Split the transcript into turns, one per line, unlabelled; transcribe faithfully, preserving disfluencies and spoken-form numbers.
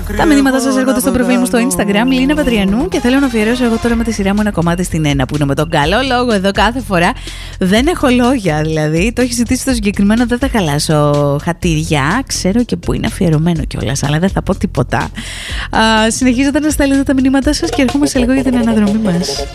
Τα μηνύματα σας έρχονται στο προφίλ μου στο Instagram, Λίνα Πατριανού, και θέλω να αφιερώσω εγώ τώρα με τη σειρά μου ένα κομμάτι στην Ένα, που είναι με τον καλό λόγο εδώ κάθε φορά. Δεν έχω λόγια, δηλαδή. Το έχει ζητήσει το συγκεκριμένο, δεν θα χαλάσω χατήρια. Ξέρω και που είναι αφιερωμένο κιόλας, αλλά δεν θα πω τίποτα. Α, συνεχίζετε να στέλνετε τα μηνύματά σας και ερχόμαστε σε λίγο για την αναδρομή μας.